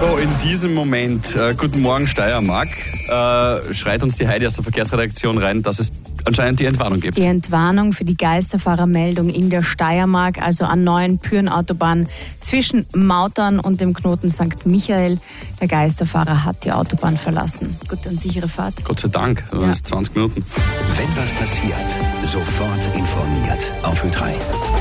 So, in diesem Moment, guten Morgen Steiermark, schreit uns die Heidi aus der Verkehrsredaktion rein, dass es anscheinend die Entwarnung gibt. Die Entwarnung für die Geisterfahrermeldung in der Steiermark, also an neuen Pyrenautobahn zwischen Mautern und dem Knoten St. Michael. Der Geisterfahrer hat die Autobahn verlassen. Gute und sichere Fahrt. Gott sei Dank, das ist 20 Minuten. Wenn was passiert, sofort informiert. Auf Ö3.